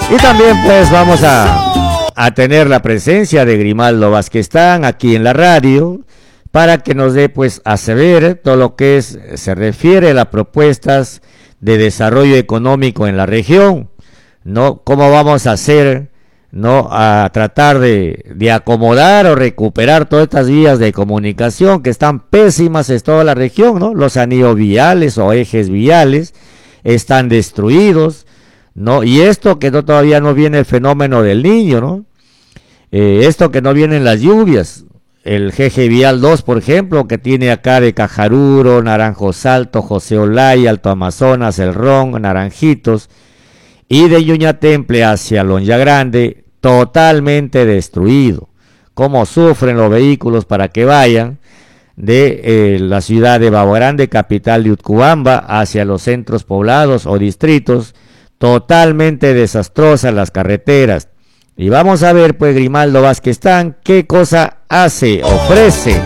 Y también pues vamos a tener la presencia de Grimaldo Vázqueztán aquí en la radio para que nos dé pues a saber todo lo que se refiere a las propuestas de desarrollo económico en la región, ¿no? ¿Cómo vamos a hacer, no, a tratar de acomodar o recuperar todas estas vías de comunicación que están pésimas en toda la región, ¿no? Los anillos viales o ejes viales están destruidos, ¿no? Y esto que todavía no viene el fenómeno del Niño, ¿no? Esto que no vienen las lluvias, el eje vial 2, por ejemplo, que tiene acá de Cajaruro, Naranjos Alto, José Olaya, Alto Amazonas, El Ron, Naranjitos, y de Yuñatemple hacia Lonja Grande, totalmente destruido. Cómo sufren los vehículos para que vayan de la ciudad de Babo Grande, capital de Utcubamba, hacia los centros poblados o distritos, totalmente desastrosas las carreteras. Y vamos a ver, pues, Grimaldo Vázqueztán, qué cosa ofrece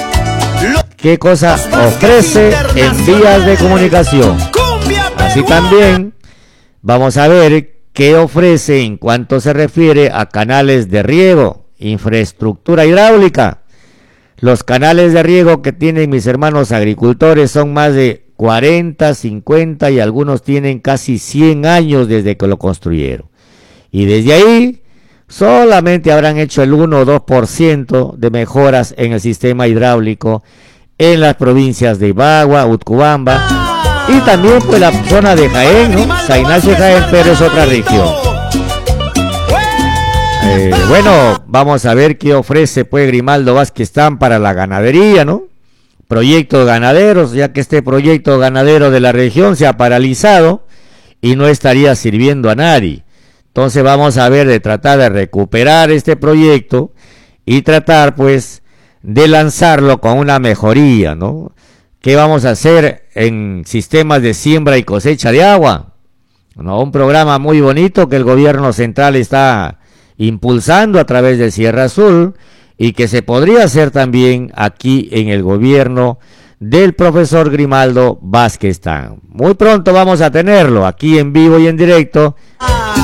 en vías de comunicación. Así también vamos a ver qué ofrece en cuanto se refiere a canales de riego, infraestructura hidráulica. Los canales de riego que tienen mis hermanos agricultores son más de 40, 50 y algunos tienen casi 100 años desde que lo construyeron. Y desde ahí solamente habrán hecho el 1 o 2% de mejoras en el sistema hidráulico en las provincias de Bagua, Utcubamba y también pues la zona de Jaén, ¿no? San Ignacio de Jaén, pero es otra región. Bueno, vamos a ver qué ofrece pues Grimaldo Vázqueztán para la ganadería, ¿no? Proyectos ganaderos, ya que este proyecto ganadero de la región se ha paralizado y no estaría sirviendo a nadie. Entonces vamos a ver de tratar de recuperar este proyecto y tratar pues de lanzarlo con una mejoría, ¿no? ¿Qué vamos a hacer en sistemas de siembra y cosecha de agua? ¿No? Un programa muy bonito que el gobierno central está impulsando a través de Sierra Azul y que se podría hacer también aquí en el gobierno del profesor Grimaldo Vázqueztán. Muy pronto vamos a tenerlo aquí en vivo y en directo